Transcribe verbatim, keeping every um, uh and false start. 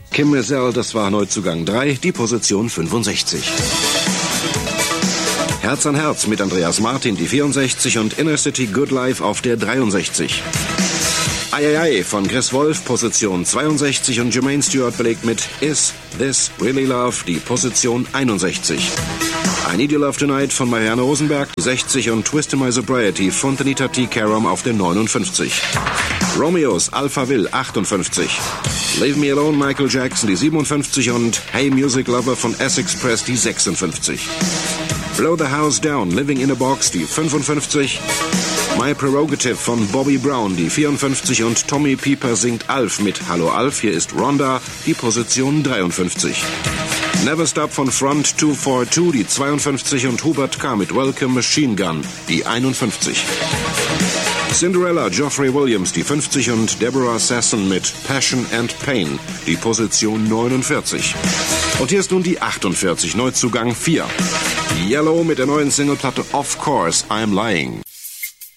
Kim Mizell, das war Neuzugang drei, die Position fünfundsechzig. Herz an Herz mit Andreas Martin, die vierundsechzig, und Inner City Good Life auf der dreiundsechzig. Ai Ai Ai von Chris Wolf, Position zweiundsechzig, und Jermaine Stewart belegt mit Is This Really Love die Position einundsechzig. I Need Your Love Tonight von Marianne Rosenberg, die sechzig, und Twist in My Sobriety von Tanita T. Karam auf der neunundfünfzig. Romeos Alphaville achtundfünfzig. Leave Me Alone Michael Jackson die siebenundfünfzig, und Hey Music Lover von Essex Press die sechsundfünfzig. Blow the House Down Living in a Box die fünfundfünfzig. My Prerogative von Bobby Brown die vierundfünfzig, und Tommy Pieper singt Alf mit Hallo Alf, hier ist Rhonda die Position dreiundfünfzig. Never Stop von Front zweihunderzweiundvierzig die zweiundfünfzig, und Hubert K. mit Welcome Machine Gun die einundfünfzig. Cinderella Geoffrey Williams die fünfzig, und Deborah Sasson mit Passion and Pain die Position neunundvierzig. Und hier ist nun die achtundvierzig, Neuzugang vier. Yellow mit der neuen Singleplatte Of Course I'm Lying.